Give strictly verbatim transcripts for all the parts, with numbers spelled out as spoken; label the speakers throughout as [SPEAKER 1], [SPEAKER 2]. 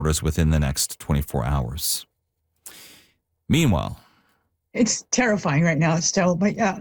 [SPEAKER 1] orders within the next twenty-four hours. Meanwhile,
[SPEAKER 2] it's terrifying right now, still, but yeah.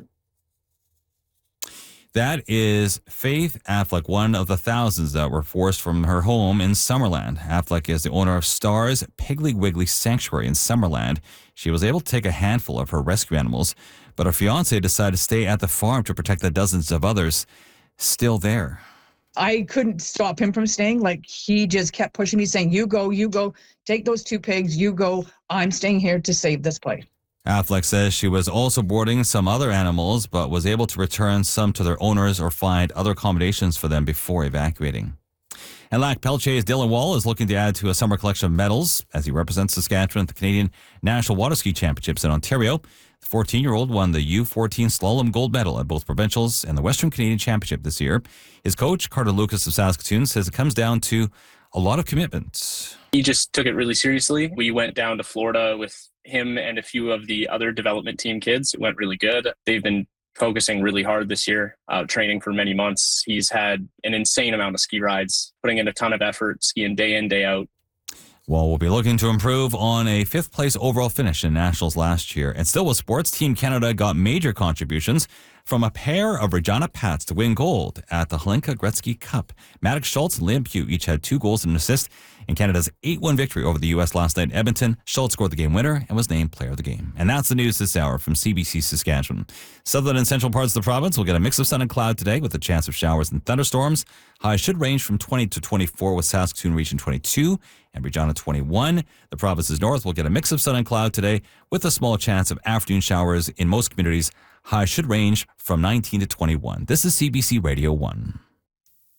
[SPEAKER 1] That is Faith Affleck, one of the thousands that were forced from her home in Summerland. Affleck is the owner of Stars Piggly Wiggly Sanctuary in Summerland. She was able to take a handful of her rescue animals, but her fiancé decided to stay at the farm to protect the dozens of others still there.
[SPEAKER 2] I couldn't stop him from staying. Like, he just kept pushing me, saying, you go, you go, take those two pigs, you go. I'm staying here to save this place.
[SPEAKER 1] Affleck says she was also boarding some other animals, but was able to return some to their owners or find other accommodations for them before evacuating. And Lac Peltier's Dylan Wall is looking to add to a summer collection of medals as he represents Saskatchewan at the Canadian National Water Ski Championships in Ontario. The fourteen-year-old won the U fourteen slalom gold medal at both provincials and the Western Canadian Championship this year. His coach, Carter Lucas of Saskatoon, says it comes down to a lot of commitment.
[SPEAKER 3] He just took it really seriously. We went down to Florida with him and a few of the other development team kids. It went really good. They've been focusing really hard this year, uh, training for many months. He's had an insane amount of ski rides, putting in a ton of effort, skiing day in, day out.
[SPEAKER 1] Well, we'll be looking to improve on a fifth place overall finish in Nationals last year. And still with sports, Team Canada got major contributions from a pair of Regina Pats to win gold at the Hlinka Gretzky Cup. Maddox Schultz and Liam Pugh each had two goals and an assist in Canada's eight one victory over the U S last night in Edmonton. Schultz scored the game winner and was named player of the game. And that's the news this hour from C B C Saskatchewan. Southern and central parts of the province will get a mix of sun and cloud today with a chance of showers and thunderstorms. Highs should range from twenty to twenty-four with Saskatoon reaching twenty-two and Regina twenty-one. The province's north will get a mix of sun and cloud today with a small chance of afternoon showers in most communities. Highs should range from nineteen to twenty-one. This is C B C Radio one.